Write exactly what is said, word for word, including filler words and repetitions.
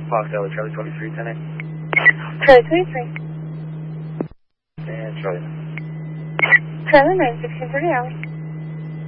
Fox L, Charlie twenty-three, ten eight. Charlie twenty-three. And Charlie. Charlie nine, sixteen thirty hours.